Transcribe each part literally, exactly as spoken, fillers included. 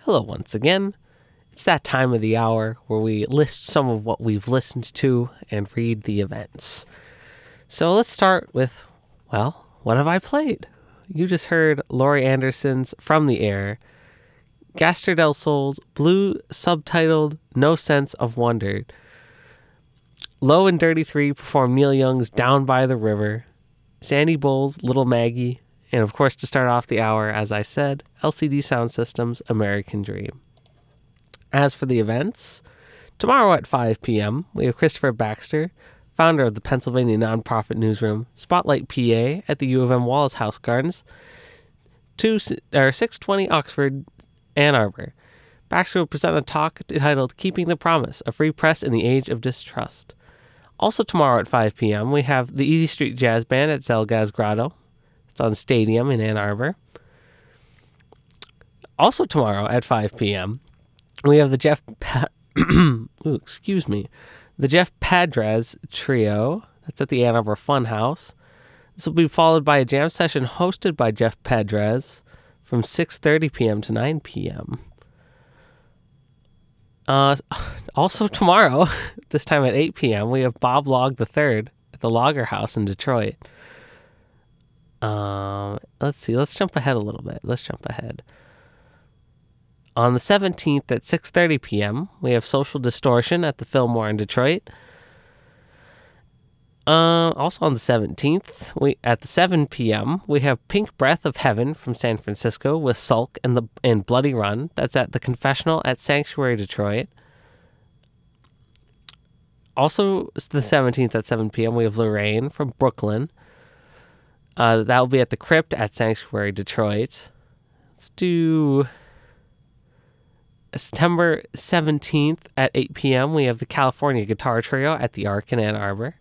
Hello once again. It's that time of the hour where we list some of what we've listened to and read the events. So let's start with, well, what have I played? You just heard Laurie Anderson's From the Air, Gaster del Sol's Blue subtitled No Sense of Wonder. Low and Dirty three performed Neil Young's Down by the River, Sandy Bowles' Little Maggie, and of course to start off the hour, as I said, L C D Sound System's American Dream. As for the events, tomorrow at five p.m., we have Christopher Baxter, founder of the Pennsylvania nonprofit newsroom Spotlight P A at the U of M Wallace House Gardens, two, or six twenty Oxford, Ann Arbor. Baxter will present a talk titled Keeping the Promise, a Free Press in the Age of Distrust. Also tomorrow at five p.m., we have the Easy Street Jazz Band at Zelgaz Grotto. It's on Stadium in Ann Arbor. Also tomorrow at five p.m., we have the Jeff... Pa- Ooh, excuse me. The Jeff Padres Trio. That's at the Ann Arbor Funhouse. This will be followed by a jam session hosted by Jeff Padres from six thirty p.m. to nine p.m. Uh, also tomorrow, this time at eight p.m., we have Bob Log the third at the Lager House in Detroit. Um, let's see. Let's jump ahead a little bit. Let's jump ahead. On the seventeenth at six thirty p.m., we have Social Distortion at the Fillmore in Detroit. Uh, also on the seventeenth, we at the seven p.m., we have Pink Breath of Heaven from San Francisco with Sulk and the and Bloody Run. That's at the Confessional at Sanctuary Detroit. Also, the seventeenth at seven p.m., we have Lorraine from Brooklyn. Uh, that will be at the Crypt at Sanctuary Detroit. Let's do September seventeenth at eight p.m., we have the California Guitar Trio at the Arc in Ann Arbor.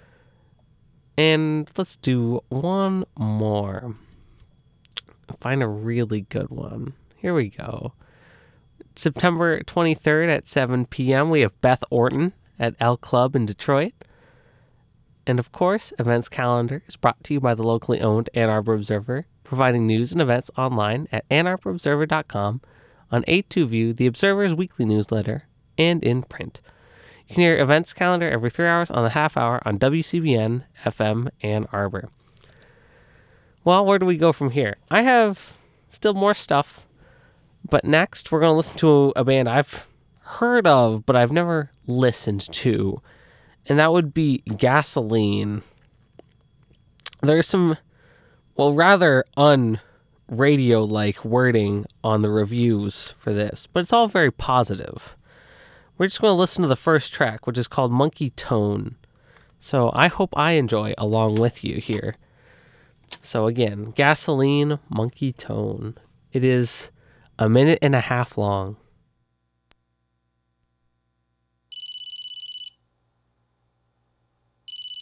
And let's do one more. Find a really good one. Here we go. September twenty-third at seven p.m., we have Beth Orton at L Club in Detroit. And of course, events calendar is brought to you by the locally owned Ann Arbor Observer, providing news and events online at ann arbor observer dot com, on A two View, the Observer's weekly newsletter, and in print. You can hear events calendar every three hours on the half hour on W C B N F M Ann Arbor. Well, where do we go from here? I have still more stuff, but next we're going to listen to a band I've heard of, but I've never listened to, and that would be Gasoline. There's some, well, rather un-radio-like wording on the reviews for this, but it's all very positive. We're just going to listen to the first track, which is called Monkey Tone. So I hope I enjoy along with you here. So again, Gasoline, Monkey Tone. It is a minute and a half long.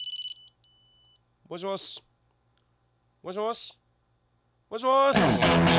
もしもしもしもしもしもし